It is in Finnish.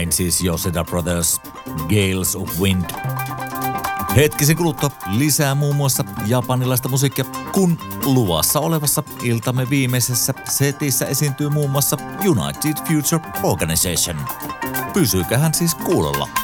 Näin siis Yoshida Brothers, Gales of Wind. Hetkisen kuluttua lisää muun muassa japanilaista musiikkia, kun luvassa olevassa iltamme viimeisessä setissä esiintyy muun muassa United Future Organization. Pysyykähän siis kuulolla.